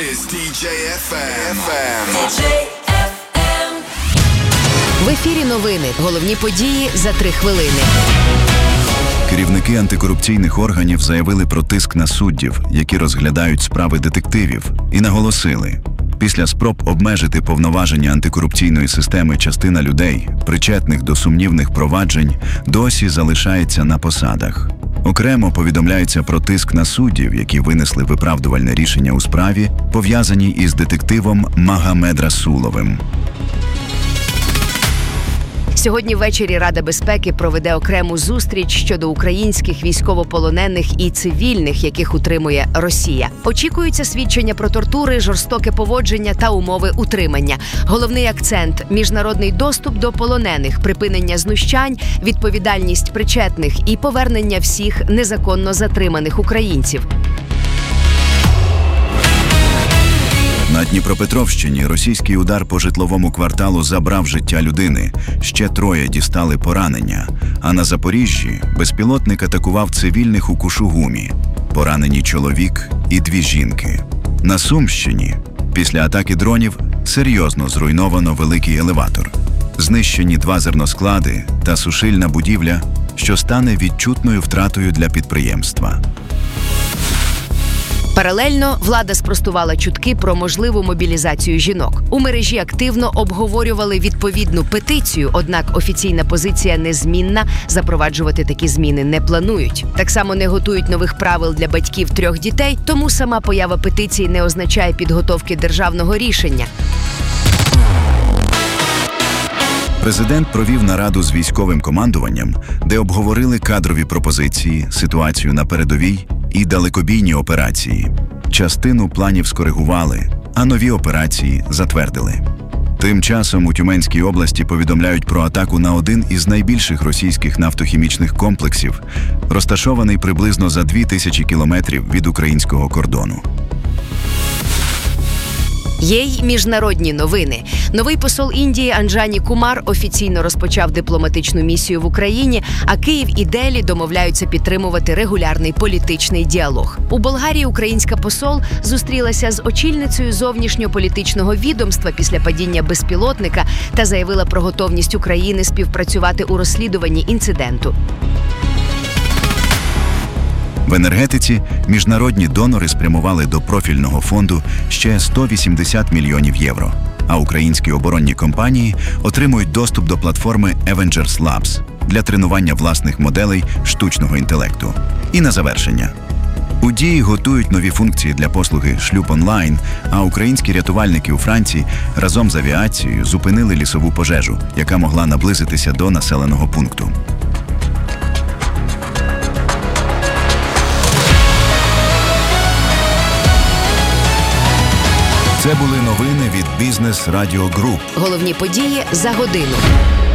is DJ FM. В ефірі новини. Головні події за 3 хвилини. Керівники антикорупційних органів заявили про тиск на суддів, які розглядають справи детективів, і наголосили, після спроб обмежити повноваження антикорупційної системи частина людей, причетних до сумнівних проваджень, досі залишається на посадах. Окремо повідомляється про тиск на суддів, які винесли виправдувальне рішення у справі, пов'язаній із детективом Магомед Расуловим. Сьогодні ввечері Рада безпеки проведе окрему зустріч щодо українських військовополонених і цивільних, яких утримує Росія. Очікуються свідчення про тортури, жорстоке поводження та умови утримання. Головний акцент – міжнародний доступ до полонених, припинення знущань, відповідальність причетних і повернення всіх незаконно затриманих українців. На Дніпропетровщині російський удар по житловому кварталу забрав життя людини. Ще 3 дістали поранення. А на Запоріжжі безпілотник атакував цивільних у Кушугумі. Поранені чоловік і 2 жінки. На Сумщині після атаки дронів серйозно зруйновано великий елеватор. Знищені 2 зерносклади та сушильна будівля, що стане відчутною втратою для підприємства. Паралельно влада спростувала чутки про можливу мобілізацію жінок. У мережі активно обговорювали відповідну петицію, однак офіційна позиція незмінна – запроваджувати такі зміни не планують. Так само не готують нових правил для батьків 3 дітей, тому сама поява петиції не означає підготовки державного рішення. Президент провів нараду з військовим командуванням, де обговорили кадрові пропозиції, ситуацію на передовій і далекобійні операції. Частину планів скоригували, а нові операції затвердили. Тим часом у Тюменській області повідомляють про атаку на один із найбільших російських нафтохімічних комплексів, розташований приблизно за 2000 кілометрів від українського кордону. Є й міжнародні новини. Новий посол Індії Анджані Кумар офіційно розпочав дипломатичну місію в Україні, а Київ і Делі домовляються підтримувати регулярний політичний діалог. У Болгарії українська посол зустрілася з очільницею зовнішньополітичного відомства після падіння безпілотника та заявила про готовність України співпрацювати у розслідуванні інциденту. В енергетиці міжнародні донори спрямували до профільного фонду ще 180 мільйонів євро, а українські оборонні компанії отримують доступ до платформи Avengers Labs для тренування власних моделей штучного інтелекту. І на завершення. У Дії готують нові функції для послуги «Шлюб онлайн», а українські рятувальники у Франції разом з авіацією зупинили лісову пожежу, яка могла наблизитися до населеного пункту. Це були новини від Business Radio Group. Головні події за годину.